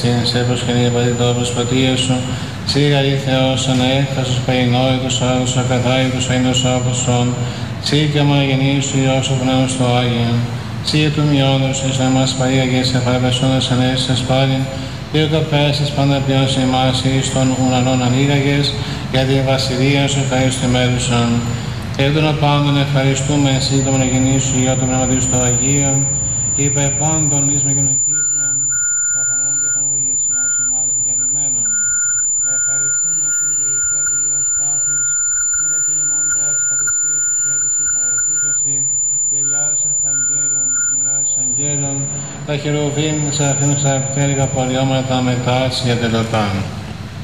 Σε προσκυνή πατήτω προσπατία σου, σίγα ή Θεός αναέχθασος παϊνόητος, άγος, ακαθάητος, αείνος άφωσον, σύ και αμαγενής σου Υιός ο Πνεύμος το Άγιον, σύ του μειώδους εις να μας παρήγαγες εφαρπεσούντας ανέστησες πάλιν, δύο καπέσεις πάντα πλέον σε εμάς εις των ουρανών ανοίγαγες, για τη βασιλεία σου ευχαριστημένουσον. Και των απάντων ευχαριστούμε εσύ το μονογενή σου για το Πνεύμα του Αγίου, υπέρ πάντων εις με κοινωνικής ευχαριστούμε σε και υπέρ της διαστάθης, να την ημών δέξ κατεξίας σου και της υπαρεσίκαση, και διάρες αγγέλων, και διάρες αγγέλων, τα χερουβίμ σε αφήνουν στα πτέρυγα πολιώματα μετά για τελωτάν.